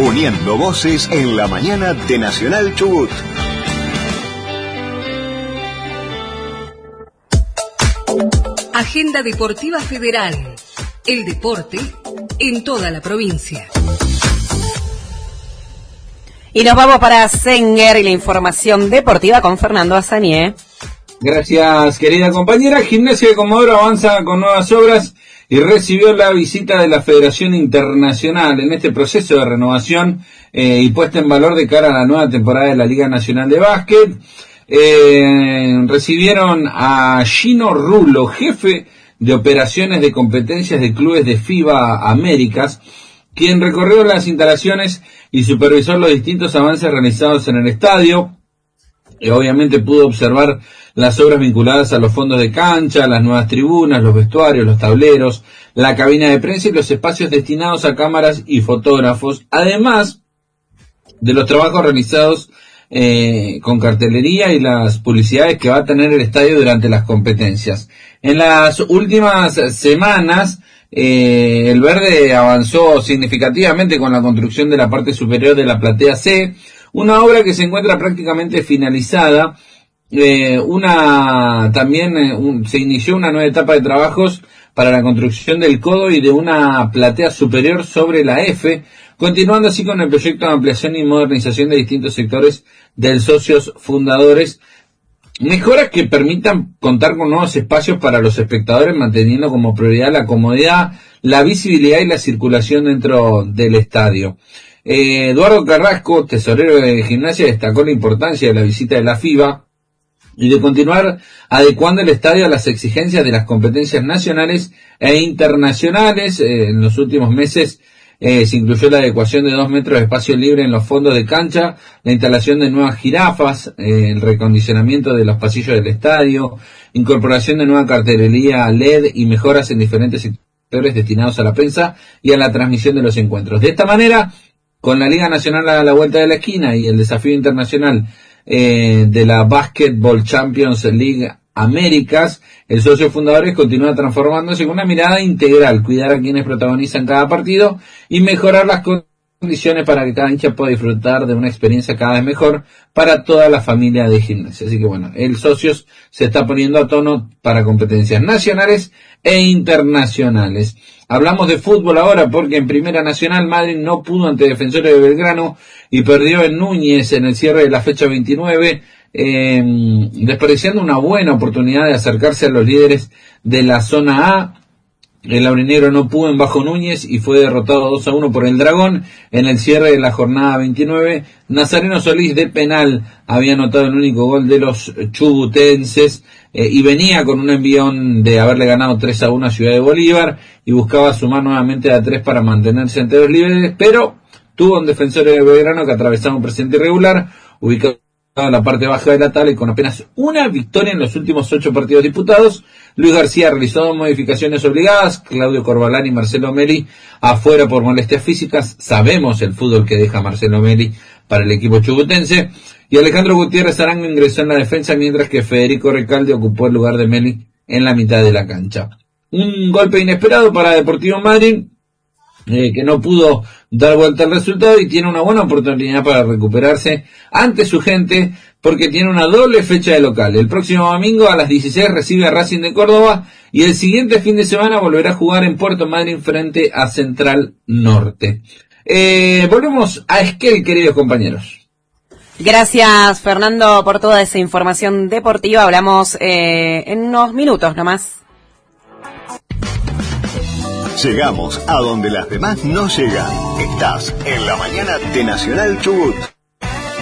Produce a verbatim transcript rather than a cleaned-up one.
uniendo voces en la mañana de Nacional Chubut. Agenda Deportiva Federal. El deporte en toda la provincia. Y nos vamos para Senguer y la información deportiva con Fernando Azanié. Gracias, querida compañera. Gimnasia de Comodoro avanza con nuevas obras y recibió la visita de la Federación Internacional en este proceso de renovación eh, y puesta en valor de cara a la nueva temporada de la Liga Nacional de Básquet. Eh, recibieron a Gino Rulo, jefe de operaciones de competencias de clubes de FIBA Américas, quien recorrió las instalaciones y supervisó los distintos avances realizados en el estadio. Y obviamente pudo observar las obras vinculadas a los fondos de cancha, las nuevas tribunas, los vestuarios, los tableros, la cabina de prensa y los espacios destinados a cámaras y fotógrafos, además de los trabajos realizados eh, con cartelería y las publicidades que va a tener el estadio durante las competencias. En las últimas semanas, eh, el Verde avanzó significativamente con la construcción de la parte superior de la platea C, una obra que se encuentra prácticamente finalizada. Eh, una también eh, un, se inició una nueva etapa de trabajos para la construcción del codo y de una platea superior sobre la F, continuando así con el proyecto de ampliación y modernización de distintos sectores del socios fundadores. Mejoras que permitan contar con nuevos espacios para los espectadores, manteniendo como prioridad la comodidad, la visibilidad y la circulación dentro del estadio. Eh, Eduardo Carrasco, tesorero de Gimnasia, destacó la importancia de la visita de la FIBA y de continuar adecuando el estadio a las exigencias de las competencias nacionales e internacionales. Eh, en los últimos meses eh, se incluyó la adecuación de dos metros de espacio libre en los fondos de cancha, la instalación de nuevas jirafas, eh, el recondicionamiento de los pasillos del estadio, incorporación de nueva cartelería L E D y mejoras en diferentes sectores destinados a la prensa y a la transmisión de los encuentros. De esta manera, con la Liga Nacional a la vuelta de la esquina y el desafío internacional eh, de la Basketball Champions League Américas, el socio fundadores continúa transformándose con una mirada integral, cuidar a quienes protagonizan cada partido y mejorar las condiciones para que cada hincha pueda disfrutar de una experiencia cada vez mejor para toda la familia de Gimnasia. Así que bueno, el socios se está poniendo a tono para competencias nacionales e internacionales. Hablamos de fútbol ahora porque en Primera Nacional Madrid no pudo ante Defensores de Belgrano y perdió en Núñez en el cierre de la fecha veintinueve, eh, desperdiciando una buena oportunidad de acercarse a los líderes de la zona A. El aurinegro no pudo en Bajo Núñez y fue derrotado dos a uno por el Dragón en el cierre de la jornada veintinueve. Nazareno Solís de penal había anotado el único gol de los chubutenses eh, y venía con un envión de haberle ganado tres a uno a Ciudad de Bolívar y buscaba sumar nuevamente a tres para mantenerse entre los líderes, pero tuvo un Defensor de Belgrano que atravesaba un presente irregular, ubicado en la parte baja de la tabla y con apenas una victoria en los últimos ocho partidos disputados. Luis García realizó dos modificaciones obligadas, Claudio Corbalán y Marcelo Meli afuera por molestias físicas. Sabemos el fútbol que deja Marcelo Meli para el equipo chubutense, y Alejandro Gutiérrez Arango ingresó en la defensa, mientras que Federico Recalde ocupó el lugar de Meli en la mitad de la cancha. Un golpe inesperado para Deportivo Madryn, Eh, que no pudo dar vuelta al resultado y tiene una buena oportunidad para recuperarse ante su gente, porque tiene una doble fecha de local. El próximo domingo a las dieciséis recibe a Racing de Córdoba y el siguiente fin de semana volverá a jugar en Puerto Madryn frente a Central Norte. Eh, volvemos a Esquel, queridos compañeros. Gracias, Fernando, por toda esa información deportiva. Hablamos eh, en unos minutos nomás. Llegamos a donde las demás no llegan. Estás en la mañana de Nacional Chubut.